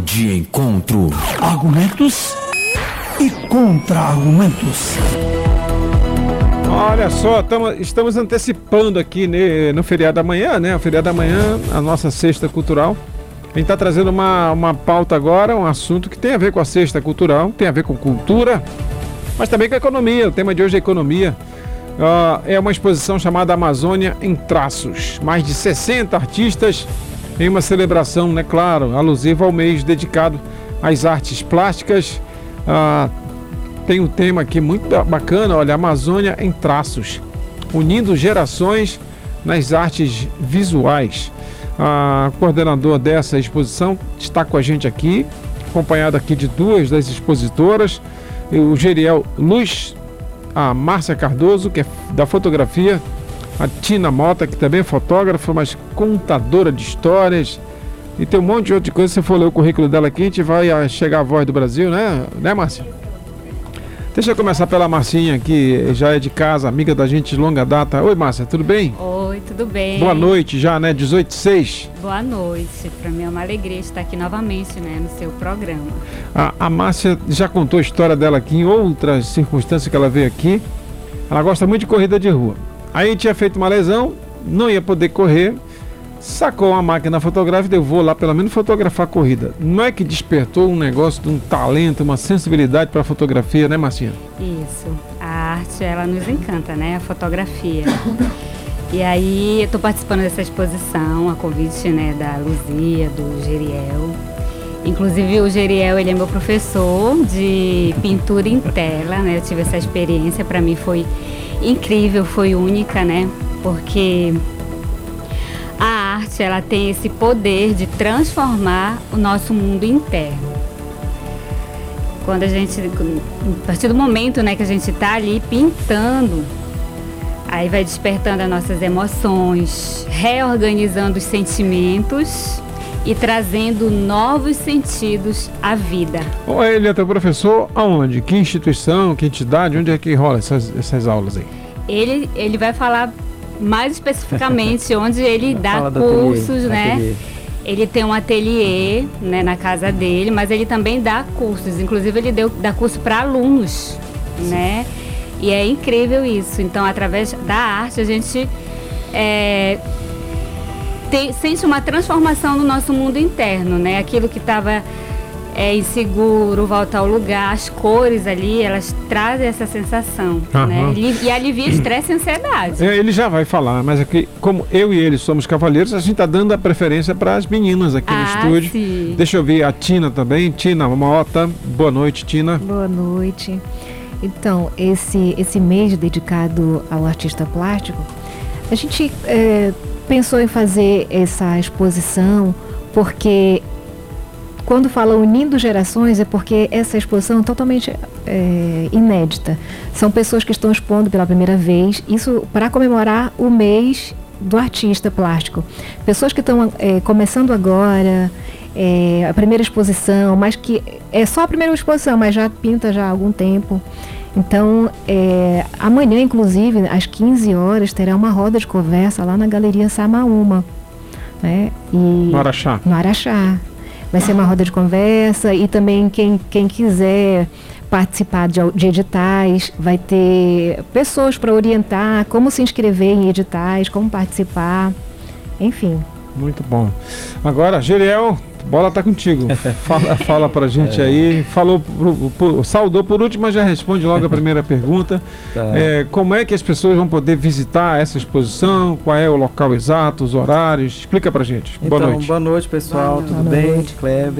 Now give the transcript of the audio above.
de encontro. Argumentos e contra-argumentos. Olha só, estamos antecipando aqui no feriado da manhã, né? O feriado da manhã, a nossa Sexta Cultural. A gente está trazendo uma pauta agora, um assunto que tem a ver com a Sexta Cultural, tem a ver com cultura, mas também com a economia. O tema de hoje é economia. É uma exposição chamada Amazônia em Traços. Mais de 60 artistas em uma celebração, né? Claro, alusiva ao mês dedicado às artes plásticas. Tem um tema aqui muito bacana, olha, Amazônia em Traços, unindo gerações nas artes visuais. A coordenadora dessa exposição está com a gente aqui, acompanhada aqui de duas das expositoras, o Geriel Luz, a Márcia Cardoso, que é da fotografia, a Tina Mota, que também é fotógrafa, mas contadora de histórias, e tem um monte de outra coisa. Se você for ler o currículo dela aqui, a gente vai chegar à Voz do Brasil, né, Márcia? Deixa eu começar pela Marcinha, que já é de casa, amiga da gente de longa data. Oi, Márcia, tudo bem? Oi, tudo bem. Boa noite já, né? 18h06. Boa noite. Para mim é uma alegria estar aqui novamente, né, no seu programa. A Márcia já contou a história dela aqui em outras circunstâncias que ela veio aqui. Ela gosta muito de corrida de rua. Aí tinha feito uma lesão, não ia poder correr, sacou uma máquina fotográfica e eu vou lá pelo menos fotografar a corrida. Não é que despertou um negócio de um talento, uma sensibilidade para a fotografia, né, Marcinha? Isso. A arte, ela nos encanta, né? A fotografia. E aí eu estou participando dessa exposição, a convite, né, da Luzia, do Geriel. Inclusive o Geriel, ele é meu professor de pintura em tela, né? Eu tive essa experiência, para mim foi incrível, foi única, né? Porque a arte, ela tem esse poder de transformar o nosso mundo interno. Quando a partir do momento, né, que a gente está ali pintando, aí vai despertando as nossas emoções, reorganizando os sentimentos e trazendo novos sentidos à vida. Ele é teu professor aonde? Que instituição, que entidade, onde é que rola essas aulas aí? Ele vai falar mais especificamente onde ele dá cursos, né? Ateliê. Ele tem um ateliê, né, na casa dele, mas ele também dá cursos. Inclusive ele dá curso para alunos, né? E é incrível isso. Então, através da arte, a gente sente uma transformação no nosso mundo interno, né? Aquilo que estava inseguro, volta ao lugar, as cores ali, elas trazem essa sensação, né? E alivia estresse e ansiedade. Ele já vai falar, mas aqui, como eu e ele somos cavalheiros, a gente está dando a preferência para as meninas aqui no estúdio. Sim. Deixa eu ver a Tina também. Tina Mota, boa noite, Tina. Boa noite. Então, esse mês dedicado ao artista plástico, a gente pensou em fazer essa exposição porque quando fala unindo gerações é porque essa exposição é totalmente inédita. São pessoas que estão expondo pela primeira vez, isso para comemorar o mês do artista plástico. Pessoas que estão começando agora, a primeira exposição, mas que é só a primeira exposição, mas já pinta já há algum tempo. Então, amanhã, inclusive, às 15 horas, terá uma roda de conversa lá na Galeria Samaúma, né? No Araxá. No Araxá. Vai ser uma roda de conversa e também quem quiser participar de editais, vai ter pessoas para orientar como se inscrever em editais, como participar, enfim. Muito bom. Agora, Geriel, bola tá contigo. Fala pra gente aí. Saudou por último, mas já responde logo a primeira pergunta. Tá. Como é que as pessoas vão poder visitar essa exposição? Qual é o local exato, os horários? Explica pra gente. Boa noite. Boa noite, pessoal. Tudo bem? Kleber.